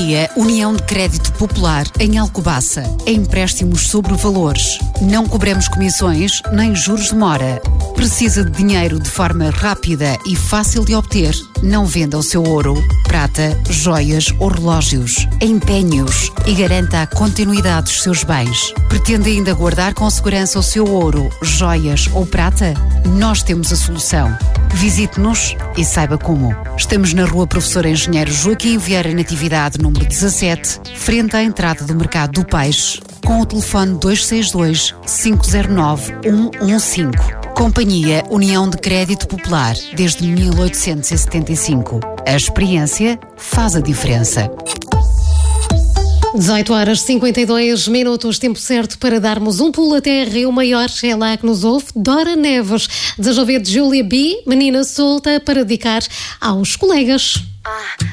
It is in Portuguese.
Companhia União de Crédito Popular em Alcobaça. Empréstimos sobre valores. Não cobramos comissões nem juros de mora. Precisa de dinheiro de forma rápida e fácil de obter? Não venda o seu ouro, prata, joias ou relógios. Empenhe-os e garanta a continuidade dos seus bens. Pretende ainda guardar com segurança o seu ouro, joias ou prata? Nós temos a solução. Visite-nos e saiba como. Estamos na Rua Professor Engenheiro Joaquim Vieira Natividade, número 17, frente à entrada do Mercado do Peixe, com o telefone 262-509-115. Companhia União de Crédito Popular, desde 1875. A experiência faz a diferença. 18h52, tempo certo para darmos um pulo à terra e o maior é lá que nos ouve, Dora Neves. Desejo ouvir de Júlia B, menina solta, para dedicar aos colegas.